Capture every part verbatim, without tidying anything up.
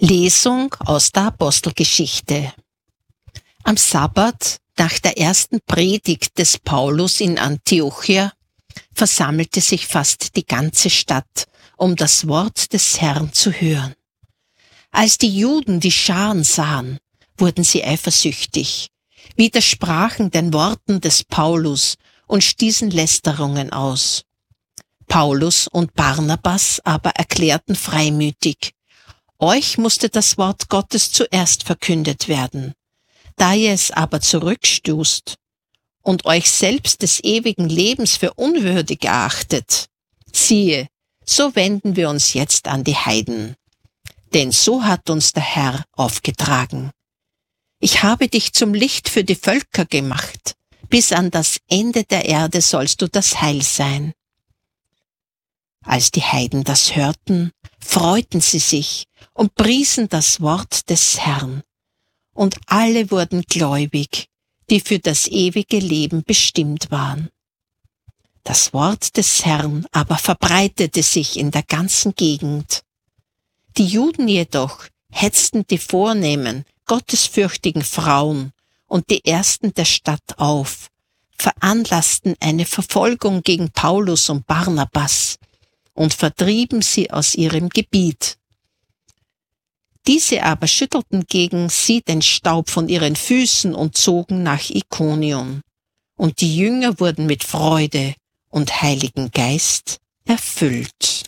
Lesung aus der Apostelgeschichte. Am Sabbat, nach der ersten Predigt des Paulus in Antiochia, versammelte sich fast die ganze Stadt, um das Wort des Herrn zu hören. Als die Juden die Scharen sahen, wurden sie eifersüchtig, widersprachen den Worten des Paulus und stießen Lästerungen aus. Paulus und Barnabas aber erklärten freimütig: Euch musste das Wort Gottes zuerst verkündet werden. Da ihr es aber zurückstoßt und euch selbst des ewigen Lebens für unwürdig erachtet, siehe, so wenden wir uns jetzt an die Heiden. Denn so hat uns der Herr aufgetragen. Ich habe dich zum Licht für die Völker gemacht, bis an das Ende der Erde sollst du das Heil sein. Als die Heiden das hörten, freuten sie sich und priesen das Wort des Herrn. Und alle wurden gläubig, die für das ewige Leben bestimmt waren. Das Wort des Herrn aber verbreitete sich in der ganzen Gegend. Die Juden jedoch hetzten die vornehmen, gottesfürchtigen Frauen und die Ersten der Stadt auf, veranlassten eine Verfolgung gegen Paulus und Barnabas und vertrieben sie aus ihrem Gebiet. Diese aber schüttelten gegen sie den Staub von ihren Füßen und zogen nach Ikonion. Und die Jünger wurden mit Freude und Heiligen Geist erfüllt.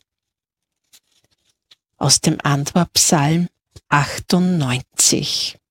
Aus dem Antwortpsalm achtundneunzig.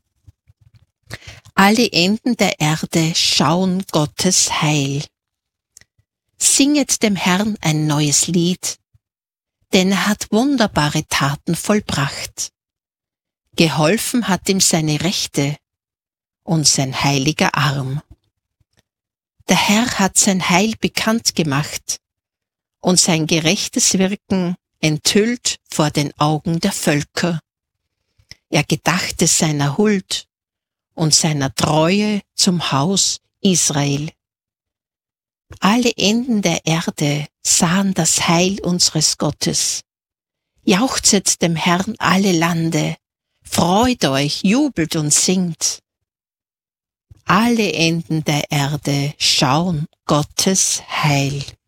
Alle Enden der Erde schauen Gottes Heil. Singet dem Herrn ein neues Lied, denn er hat wunderbare Taten vollbracht. Geholfen hat ihm seine Rechte und sein heiliger Arm. Der Herr hat sein Heil bekannt gemacht und sein gerechtes Wirken enthüllt vor den Augen der Völker. Er gedachte seiner Huld und seiner Treue zum Haus Israel. Alle Enden der Erde sahen das Heil unseres Gottes. Jauchzet dem Herrn alle Lande, freut euch, jubelt und singt. Alle Enden der Erde schauen Gottes Heil.